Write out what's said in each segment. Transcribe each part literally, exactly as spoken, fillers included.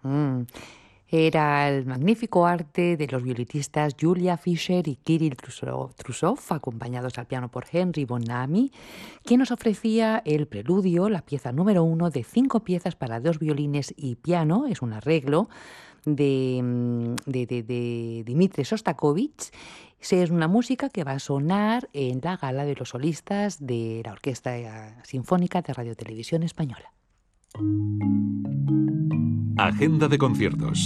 Mm. Era el magnífico arte de los violinistas Julia Fischer y Kirill Trusov, Trusov, acompañados al piano por Henry Bonamy, quien nos ofrecía el preludio, la pieza número uno de cinco piezas para dos violines y piano. Es un arreglo de, de, de, de Dmitri Shostakovich. Es una música que va a sonar en la gala de los solistas de la Orquesta Sinfónica de Radio Televisión Española. Agenda de conciertos.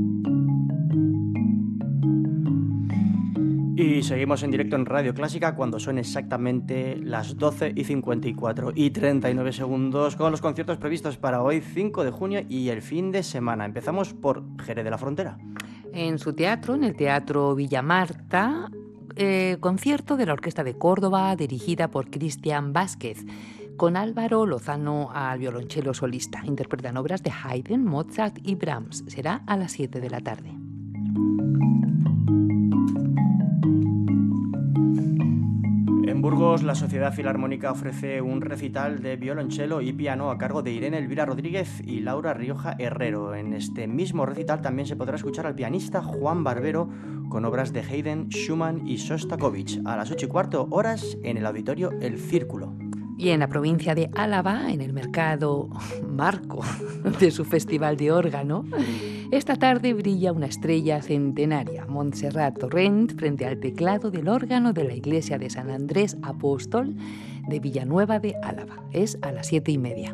Y seguimos en directo en Radio Clásica cuando son exactamente las doce y cincuenta y cuatro y treinta y nueve segundos con los conciertos previstos para hoy, cinco de junio y el fin de semana. Empezamos por Jerez de la Frontera. En su teatro, en el Teatro Villa Marta, eh, concierto de la Orquesta de Córdoba dirigida por Cristian Vázquez, con Álvaro Lozano al violonchelo solista. Interpretan obras de Haydn, Mozart y Brahms. Será a las siete de la tarde. En Burgos, la Sociedad Filarmónica ofrece un recital de violonchelo y piano a cargo de Irene Elvira Rodríguez y Laura Rioja Herrero. En este mismo recital también se podrá escuchar al pianista Juan Barbero con obras de Haydn, Schumann y Shostakovich a las ocho y cuarto horas en el auditorio El Círculo. Y en la provincia de Álava, en el mercado marco de su festival de órgano, esta tarde brilla una estrella centenaria, Montserrat Torrent, frente al teclado del órgano de la iglesia de San Andrés Apóstol de Villanueva de Álava. Es a las siete y media.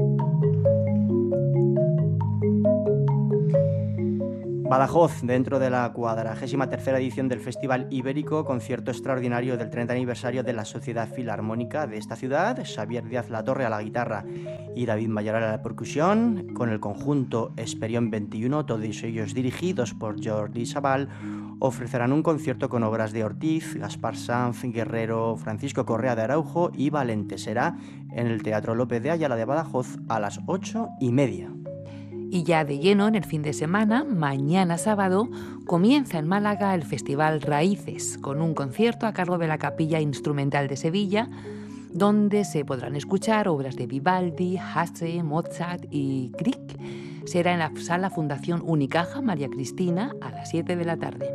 Badajoz, dentro de la cuadragésima tercera edición del Festival Ibérico, concierto extraordinario del treinta aniversario de la Sociedad Filarmónica de esta ciudad, Xavier Díaz Latorre a la guitarra y David Mayoral a la percusión, con el conjunto Esperión veintiuno, todos ellos dirigidos por Jordi Sabal, ofrecerán un concierto con obras de Ortiz, Gaspar Sanz, Guerrero, Francisco Correa de Araujo y Valente. Será en el Teatro López de Ayala de Badajoz a las ocho y media. Y ya de lleno, en el fin de semana, mañana sábado, comienza en Málaga el Festival Raíces, con un concierto a cargo de la Capilla Instrumental de Sevilla, donde se podrán escuchar obras de Vivaldi, Hasse, Mozart y Grieg. Será en la Sala Fundación Unicaja María Cristina a las siete de la tarde.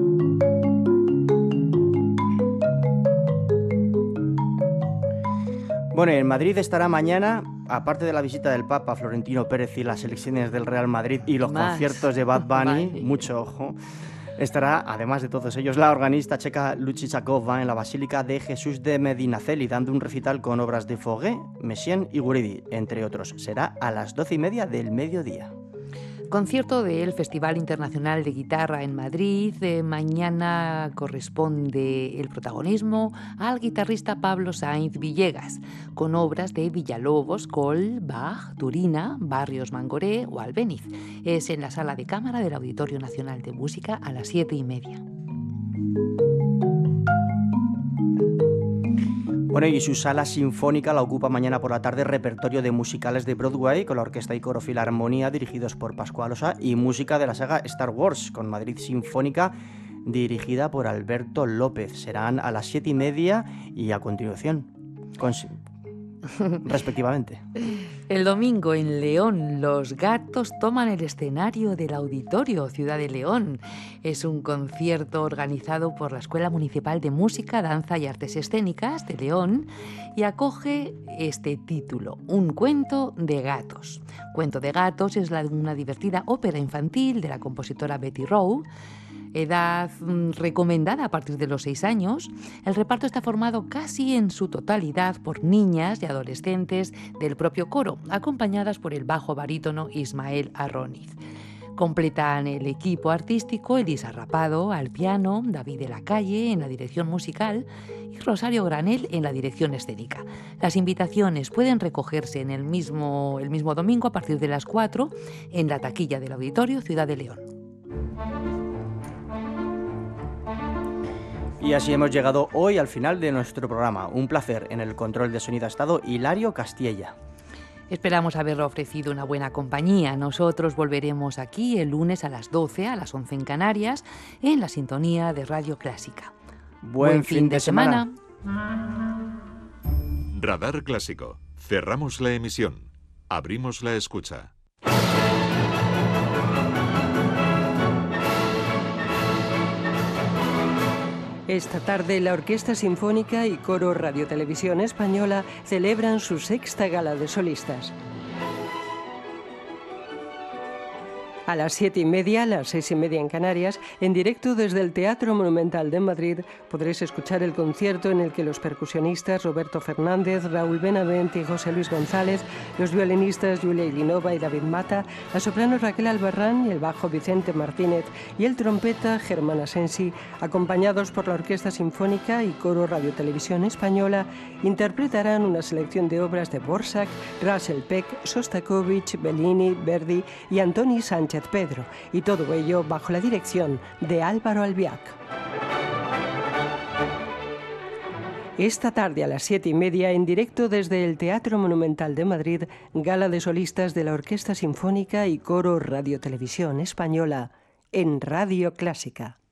Bueno, en Madrid estará mañana, aparte de la visita del Papa Florentino Pérez y las elecciones del Real Madrid y los Más. conciertos de Bad Bunny, vale. mucho ojo, estará, además de todos ellos, la organista checa Lucichakova en la Basílica de Jesús de Medinaceli, dando un recital con obras de Fauré, Messiaen y Guridi, entre otros. Será a las doce y media del mediodía. Concierto del Festival Internacional de Guitarra en Madrid. Eh, mañana corresponde el protagonismo al guitarrista Pablo Sainz Villegas, con obras de Villalobos, Coll, Bach, Turina, Barrios Mangoré o Albéniz. Es en la Sala de Cámara del Auditorio Nacional de Música a las siete y media. Bueno, y su sala sinfónica la ocupa mañana por la tarde repertorio de musicales de Broadway con la Orquesta y Coro Filarmonía dirigidos por Pascual Osa y música de la saga Star Wars con Madrid Sinfónica dirigida por Alberto López. Serán a las siete y media y a continuación, con... respectivamente. El domingo en León, los Gatos toman el escenario del Auditorio Ciudad de León. Es un concierto organizado por la Escuela Municipal de Música, Danza y Artes Escénicas de León y acoge este título, Un cuento de gatos. Cuento de gatos es la de una divertida ópera infantil de la compositora Betty Rowe. Edad recomendada a partir de los seis años. El reparto está formado casi en su totalidad por niñas y adolescentes del propio coro, acompañadas por el bajo barítono Ismael Arroniz. Completan el equipo artístico Elisa Rapado al piano, David de la Calle en la dirección musical y Rosario Granel en la dirección escénica. Las invitaciones pueden recogerse en el mismo, el mismo domingo a partir de las cuatro en la taquilla del Auditorio Ciudad de León. Y así hemos llegado hoy al final de nuestro programa. Un placer. En el control de sonido ha estado Hilario Castilla. Esperamos haberle ofrecido una buena compañía. Nosotros volveremos aquí el lunes a las doce, a las once en Canarias, en la sintonía de Radio Clásica. Buen, Buen fin, fin de, de semana. semana. Radar Clásico. Cerramos la emisión. Abrimos la escucha. Esta tarde, la Orquesta Sinfónica y Coro Radiotelevisión Española celebran su sexta gala de solistas. A las siete y media, a las seis y media en Canarias, en directo desde el Teatro Monumental de Madrid, podréis escuchar el concierto en el que los percusionistas Roberto Fernández, Raúl Benavent y José Luis González, los violinistas Julia Ilinova y David Mata, la soprano Raquel Albarrán y el bajo Vicente Martínez y el trompeta Germán Asensi, acompañados por la Orquesta Sinfónica y Coro Radiotelevisión Española, interpretarán una selección de obras de Dvořák, Russell Peck, Sostakovich, Bellini, Verdi y Antoni Sánchez Pedro, y todo ello bajo la dirección de Álvaro Albiac. Esta tarde a las siete y media, en directo desde el Teatro Monumental de Madrid, gala de solistas de la Orquesta Sinfónica y Coro Radiotelevisión Española en Radio Clásica.